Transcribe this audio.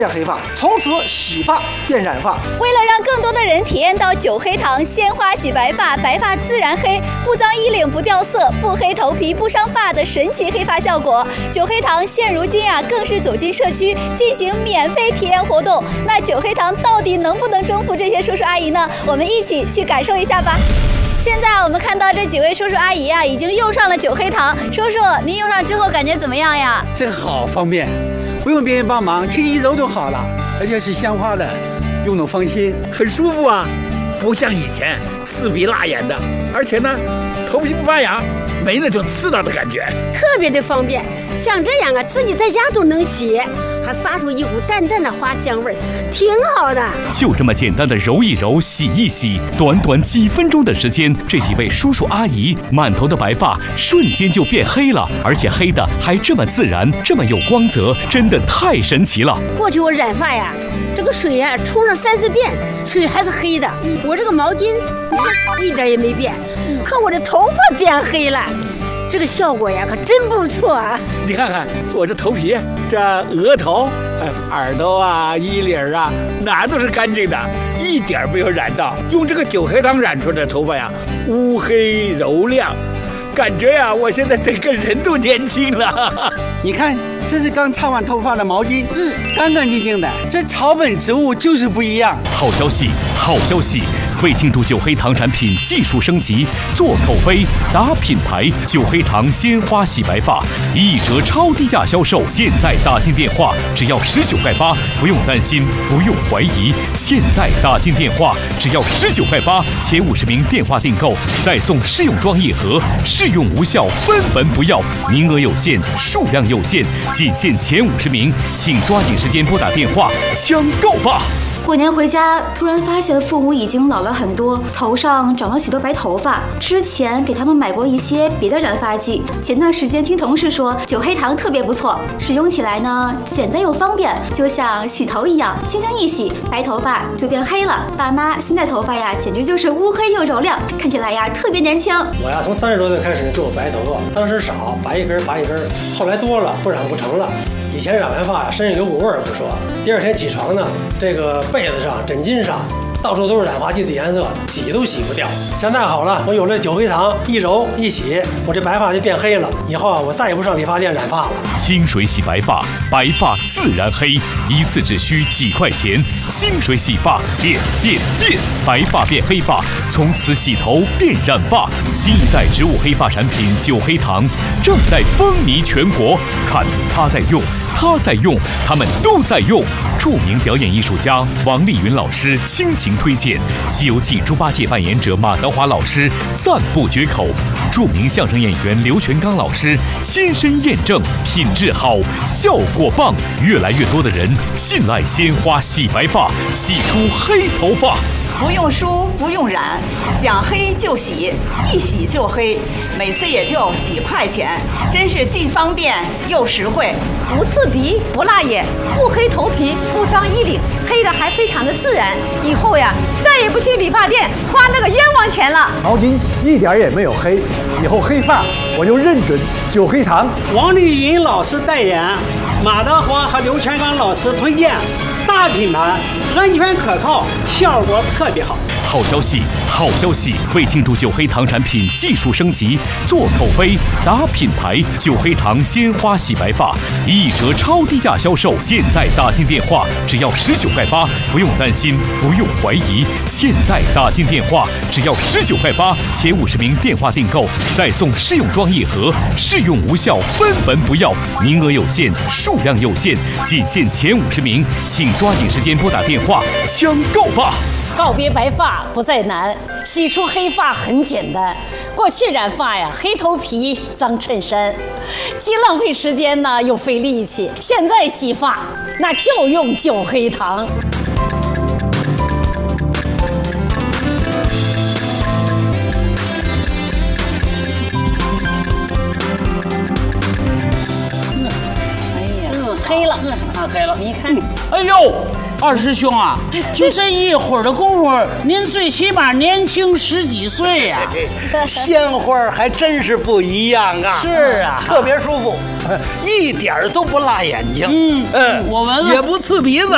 变黑发，从此洗发变染发。 为了让更多的人体验到九黑堂鲜花洗白发，白发自然黑，不脏衣领不掉色，不黑头皮不伤发的神奇黑发效果，九黑堂现如今更是走进社区进行免费体验活动。那九黑堂到底能不能征服这些叔叔阿姨呢？我们一起去感受一下吧。现在我们看到这几位叔叔阿姨已经用上了九黑堂。叔叔，您用上之后感觉怎么样呀？ 真好，方便，不用别人帮忙，轻轻一揉就好了，而且是鲜花的，用得放心，很舒服啊，不像以前刺鼻辣眼的，而且呢，头皮不发痒，没那种刺挠的感觉， 特别的方便。像这样自己在家都能洗，还发出一股淡淡的花香味，挺好的。 就这么简单的揉一揉、洗一洗，短短几分钟的时间，这几位叔叔阿姨满头的白发瞬间就变黑了，而且黑的还这么自然，这么有光泽，真的太神奇了。 过去我染发这个水冲上3、4遍，水还是黑的。我这个毛巾你看一点也没变，可我的头发变黑了。这个效果可真不错啊！ 你看看我这头皮，这额头、耳朵衣领哪都是干净的，一点没有染到。用这个九黑堂染出来的头发乌黑柔亮，感觉我现在整个人都年轻了。你看，这是刚擦完头发的毛巾，干干净净的。这草本植物就是不一样。 好消息，好消息！为庆祝九黑堂产品技术升级，做口碑、打品牌，九黑堂鲜花洗白发1折超低价销售，现在打进电话只要19块8，不用担心，不用怀疑。现在打进电话只要19块8，前50名电话订购再送试用装1盒，试用无效分文不要，名额有限，数量有限，仅限前50名，请抓紧时间拨打电话抢购吧。 过年回家，突然发现父母已经老了很多，头上长了许多白头发。之前给他们买过一些别的染发剂，前段时间听同事说九黑堂特别不错，使用起来呢简单又方便，就像洗头一样，轻轻一洗，白头发就变黑了。爸妈现在头发简直就是乌黑又柔亮，看起来特别年轻。 我从30多岁开始就有白头发，当时少，拔一根拔一根，后来多了不染不成了。以前染完发身上有股味儿不说，第二天起床呢，这个被子上、枕巾上到处都是染发剂的颜色，洗都洗不掉。现在好了，我有了九黑堂，一揉一洗，我这白发就变黑了。以后我再也不上理发店染发了。 清水洗白发，白发自然黑，一次只需几块钱。清水洗发，变，白发变黑发，从此洗头变染发。新一代植物黑发产品九黑堂正在风靡全国，看他在用，他在用，他们都在用。著名表演艺术家王丽云老师倾情推荐，《西游记》猪八戒扮演者马德华老师赞不绝口，著名相声演员刘全刚老师亲身验证，品质好，效果棒，越来越多的人信赖鲜花洗白发，洗出黑头发。 不用梳，不用染，想黑就洗，一洗就黑，每次也就几块钱，真是既方便又实惠。 不刺鼻，不辣眼，不黑头皮，不脏衣领，黑的还非常的自然。以后再也不去理发店花那个冤枉钱了。 毛巾一点也没有黑，以后黑发我就认准九黑堂。 王丽云老师代言，马德华和刘全刚老师推荐，大品牌，安全可靠，效果特别好。 好消息，好消息！为庆祝九黑堂产品技术升级，做口碑、打品牌，九黑堂鲜花洗白发1折超低价销售，现在打进电话只要19块8，不用担心，不用怀疑。现在打进电话只要19块8，前50名电话订购再送试用装1盒，试用无效分文不要，名额有限，数量有限，仅限前50名，请抓紧时间拨打电话抢购吧。 告别白发不再难，洗出黑发很简单。过去染发黑头皮脏衬衫，既浪费时间呢，又费力气。现在洗发那就用九黑堂。黑了，看黑了，你看， 哎呦！二师兄啊，就这一会儿的功夫，您最起码年轻10几岁呀！ 鲜花还真是不一样啊！ 是啊， 特别舒服，一点都不辣眼睛。 我闻了也不刺鼻子。